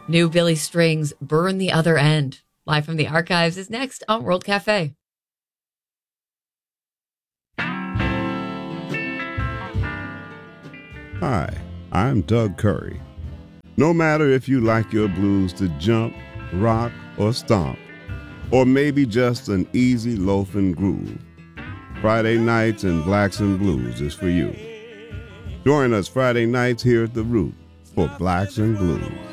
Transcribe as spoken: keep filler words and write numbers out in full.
New Billy Strings, Burn the Other End. Live from the archives is next on World Cafe. Hi, I'm Doug Curry. No matter if you like your blues to jump, rock, or stomp, or maybe just an easy loafing groove, Friday Nights and Blacks and Blues is for you. Join us Friday nights here at The Root for Blacks and Blues.